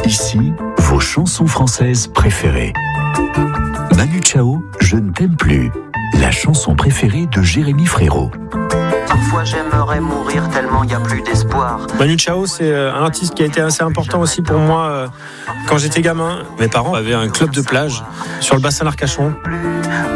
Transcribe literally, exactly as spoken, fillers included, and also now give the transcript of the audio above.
Ici, vos chansons françaises préférées. Manu Chao, Je ne t'aime plus. La chanson préférée de Jérémy Frérot. Parfois j'aimerais mourir tellement il n'y a plus d'espoir. Manu Chao, c'est un artiste qui a été assez important aussi pour moi quand j'étais gamin. Mes parents avaient un club de plage sur le bassin d'Arcachon.